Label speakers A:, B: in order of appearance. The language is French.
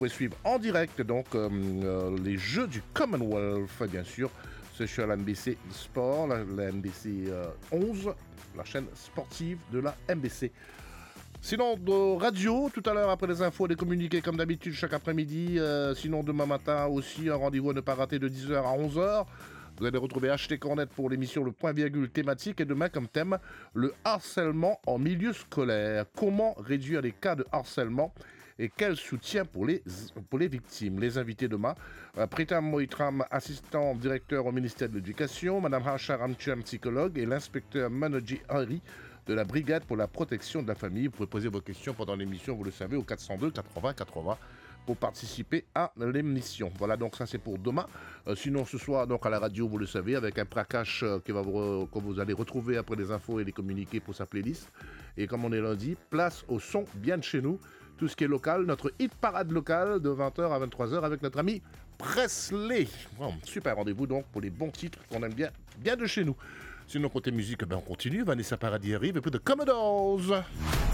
A: Vous pouvez suivre en direct donc les Jeux du Commonwealth, bien sûr. C'est sur la NBC Sport, la NBC 11, la chaîne sportive de la NBC. Sinon, de radio, tout à l'heure après les infos, les communiqués comme d'habitude chaque après-midi. Sinon, demain matin aussi, un rendez-vous à ne pas rater de 10h à 11h. Vous allez retrouver HT Cornet pour l'émission Le Point Virgule thématique et demain comme thème, le harcèlement en milieu scolaire. Comment réduire les cas de harcèlement et quel soutien pour les victimes. Les invités demain, Pritam Moitram, assistant directeur au ministère de l'Éducation, Madame Hacha Ramchan, psychologue, et l'inspecteur Manoji Hari de la Brigade pour la protection de la famille. Vous pouvez poser vos questions pendant l'émission, vous le savez, au 402 80 80 pour participer à l'émission. Voilà, donc ça c'est pour demain. Sinon ce soir, donc à la radio, vous le savez, avec un Prakash que vous allez retrouver après les infos et les communiqués pour sa playlist. Et comme on est lundi, place au son bien de chez nous. Tout ce qui est local, notre hit parade locale de 20h à 23h avec notre ami Presley. Bon, super rendez-vous donc pour les bons titres qu'on aime bien de chez nous. Sinon côté musique, on continue. Vanessa Paradis arrive et puis de Commodores.